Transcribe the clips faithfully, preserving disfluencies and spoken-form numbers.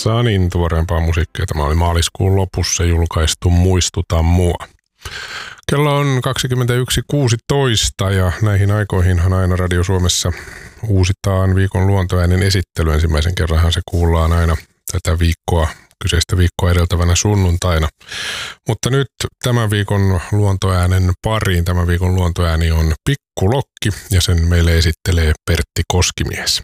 on niin tuoreempaa musiikkia. Tämä oli maaliskuun lopussa julkaistu Muistuta mua. Kello on kaksikymmentäyksi kuusitoista ja näihin aikoihinhan aina Radio Suomessa uusitaan viikon luontoäänen esittely. Ensimmäisen kerranhan se kuullaan aina tätä viikkoa, kyseistä viikkoa edeltävänä sunnuntaina. Mutta nyt tämän viikon luontoäänen pariin. Tämän viikon luontoääni on Pikkulokki ja sen meille esittelee Pertti Koskimies.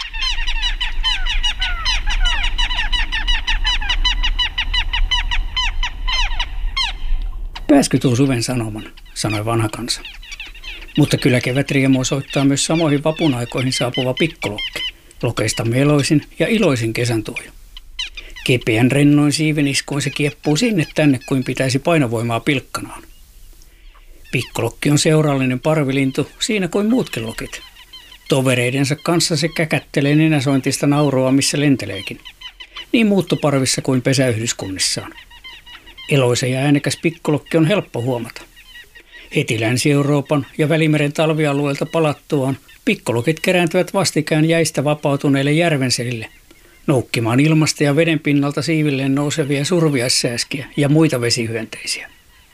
Pääskö tuo suven sanoman, sanoi vanha kansa. Mutta kyllä kevätriemua soittaa myös samoihin vapun aikoihin saapuva pikkulokki, lokeista meloisin ja iloisin kesän tuoja. Kepeän rennoin siiveniskoin se kieppuu sinne tänne kuin pitäisi painovoimaa pilkkanaan. Pikkulokki on seurallinen parvilintu siinä kuin muutkin lokit. Tovereidensa kanssa se käkättelee nenäsointista nauroa missä lenteleekin, niin muuttoparvissa kuin pesäyhdyskunnissaan. Eloisa ja äänekäs pikkulokki on helppo huomata. Heti Länsi-Euroopan ja Välimeren talvialueelta palattuaan pikkulokit kerääntyvät vastikään jäistä vapautuneille järvenselille, noukkimaan ilmasta ja veden pinnalta siivilleen nousevia surviaissääskiä ja muita vesihyönteisiä.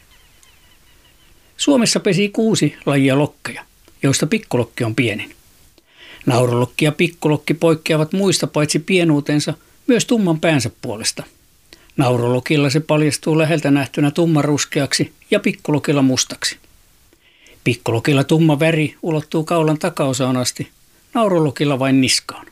Suomessa pesii kuusi lajia lokkeja, joista pikkulokki on pienin. Naurulokki ja pikkulokki poikkeavat muista paitsi pienuutensa myös tumman päänsä puolesta. Naurulokilla se paljastuu läheltä nähtynä tummanruskeaksi ja pikkulokilla mustaksi. Pikkulokilla tumma väri ulottuu kaulan takaosaan asti, naurulokilla vain niskaan.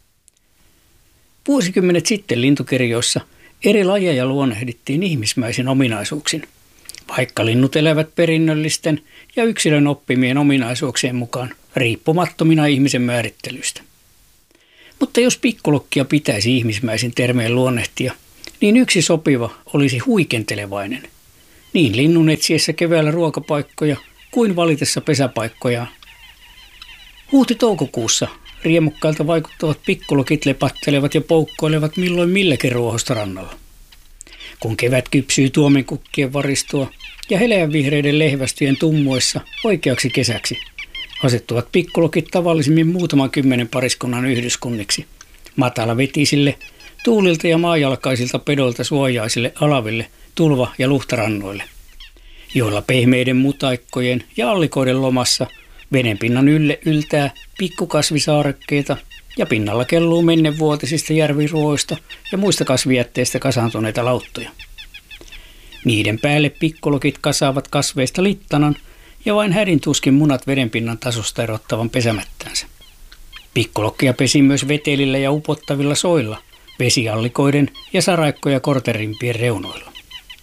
Vuosikymmenet sitten lintukirjoissa eri lajeja luonnehdittiin ihmismäisin ominaisuuksin, vaikka linnut elävät perinnöllisten ja yksilön oppimien ominaisuuksien mukaan riippumattomina ihmisen määrittelystä. Mutta jos pikkulokkia pitäisi ihmismäisin termein luonnehtia, niin yksi sopiva olisi huikentelevainen, niin linnun etsiessä keväällä ruokapaikkoja kuin valitessa pesäpaikkojaan. Huhti-toukokuussa riemukkailta vaikuttavat pikkulokit lepattelevat ja poukkoilevat milloin milläkin ruohosta rannalla. Kun kevät kypsyy tuomenkukkien varistua ja heleänvihreiden lehvästyjen tummuessa oikeaksi kesäksi, asettuvat pikkulokit tavallisimmin muutaman kymmenen pariskunnan yhdyskunniksi, matalavetisille, tuulilta ja maajalkaisilta pedoilta suojaisille alaville tulva- ja luhtarannoille, joilla pehmeiden mutaikkojen ja allikoiden lomassa vedenpinnan ylle yltää pikkukasvisaarekkeita ja pinnalla kelluu mennevuotisista järviruoista ja muista kasvijätteistä kasaantuneita lauttoja. Niiden päälle pikkulokit kasaavat kasveista littanan ja vain hädintuskin munat vedenpinnan tasosta erottavan pesämättänsä. Pikkulokkia pesi myös vetelillä ja upottavilla soilla, vesiallikoiden ja saraikkoja korterimpien reunoilla.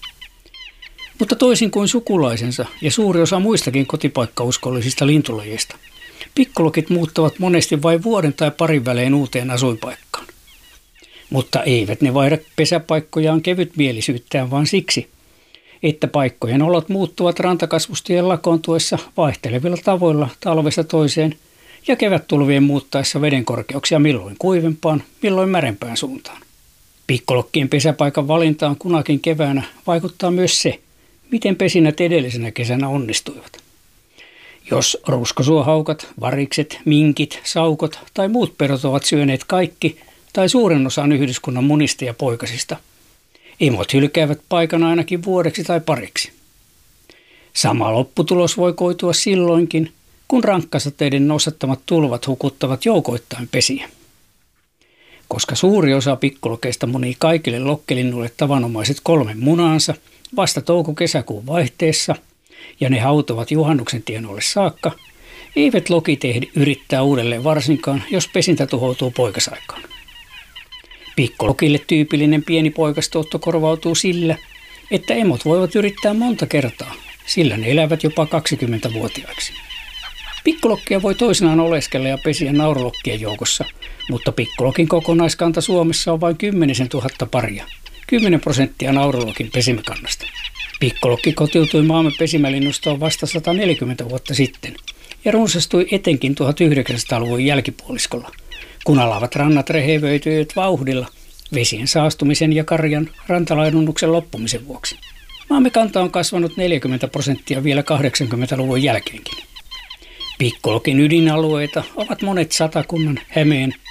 Mutta toisin kuin sukulaisensa ja suuri osa muistakin kotipaikkauskollisista lintulajeista, pikkulokit muuttavat monesti vain vuoden tai parin välein uuteen asuinpaikkaan. Mutta eivät ne vaihda pesäpaikkojaan kevytmielisyyttään vaan siksi, että paikkojen olot muuttuvat rantakasvustien lakoontuessa vaihtelevilla tavoilla talvesta toiseen ja kevättulvien muuttaessa veden korkeuksia milloin kuivempaan, milloin märempään suuntaan. Pikkulokkien pesäpaikan valintaan kunakin keväänä vaikuttaa myös se, miten pesinät edellisenä kesänä onnistuivat. Jos ruskosuohaukat, varikset, minkit, saukot tai muut pedot ovat syöneet kaikki tai suurin osan yhdyskunnan munista ja poikasista, emot hylkäävät paikan ainakin vuodeksi tai pariksi. Sama lopputulos voi koitua silloinkin, kun rankkasateiden nostattamat tulvat hukuttavat joukoittain pesiä. Koska suuri osa pikkulokeista munii kaikille lokkelinnuille tavanomaiset kolme munaansa vasta touko-kesäkuun vaihteessa ja ne hautovat juhannuksen tienoille saakka, eivät lokit ehdi yrittää uudelleen varsinkaan, jos pesintä tuhoutuu poikasaikaan. Pikkulokille tyypillinen pieni poikastuotto korvautuu sillä, että emot voivat yrittää monta kertaa, sillä ne elävät jopa kaksikymmentävuotiaiksi. Pikkulokkia voi toisinaan oleskella ja pesiä naurulokkien joukossa, mutta pikkulokin kokonaiskanta Suomessa on vain kymmenisen tuhatta paria, kymmenen prosenttia naurulokin pesimäkannasta. Pikkulokki kotiutui maamme pesimälinnustoon vasta sata neljäkymmentä vuotta sitten ja runsastui etenkin tuhatyhdeksänsataaluvun jälkipuoliskolla, kun alavat rannat rehevöityivät vauhdilla vesien saastumisen ja karjan rantalaidunnuksen loppumisen vuoksi. Maamme kanta on kasvanut neljäkymmentä prosenttia vielä kahdeksankymmentäluvun jälkeenkin. Pikkulokin ydinalueita ovat monet Satakunnan, Hämeen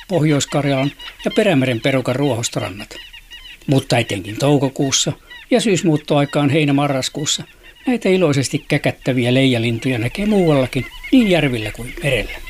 Pohjois-Karjalan ja Perämeren perukan ruohostorannat. Mutta etenkin toukokuussa ja syysmuuttoaikaan heinä-marraskuussa näitä iloisesti käkättäviä leijalintuja näkee muuallakin niin järvillä kuin merellä.